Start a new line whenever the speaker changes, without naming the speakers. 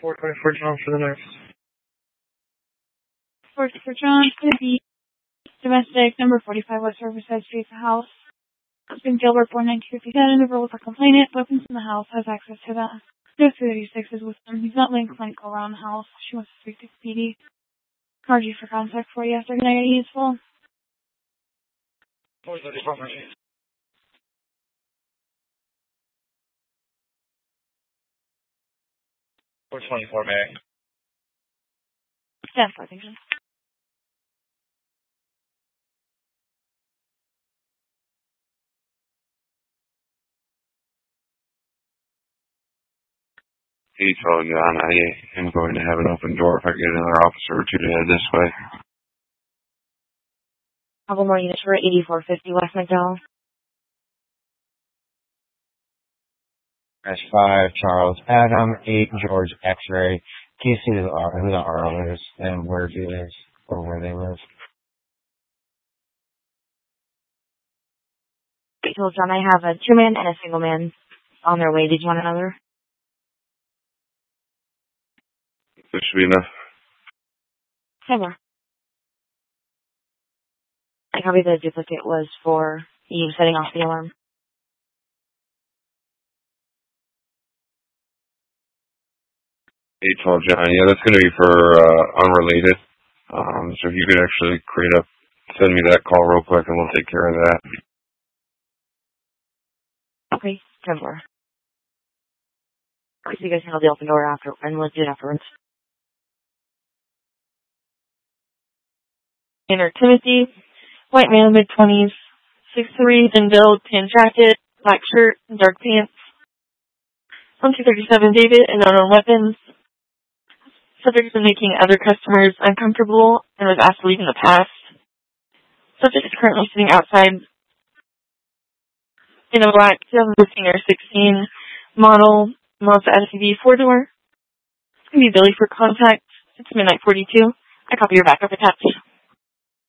424 John for the nurse.
424 John, going to be domestic, number 45 West Riverside Street, the house. Husband Gilbert, born 1957, the role for complainant, weapons in the house, has access to that. No 336 is with him. He's not laying clinical around the house. She wants to speak to PD. Card you for contact for you after. Can I get useful?
434 May.
Yeah, I think so.
He told John I am going to have an open door if I get another officer or two to head this way.
Couple more units for 8450 West McDowell.
S5 Charles Adam 8 George X-ray. Can you see who the RO is and where he lives or where they live?
I told John I have a 2-man and a single man on their way. Did you want another?
This should be enough.
10 more. I copy the duplicate was for you setting off the alarm.
He told John, yeah, that's going to be for unrelated. So if you could actually send me that call real quick and we'll take care of that.
Okay, 10 more. So you guys handle the open door after, and we'll do it afterwards.
Tanner Timothy, white male, mid-20s, 6'3", thin build, tan jacket, black shirt, and dark pants. 1237 David, and unknown weapons. Subject has been making other customers uncomfortable and was asked to leave in the past. Subject is currently sitting outside in a black 2015 or 16 model Mazda SUV 4-door. It's going to be Billy for contact. It's midnight 42. I copy your backup attached.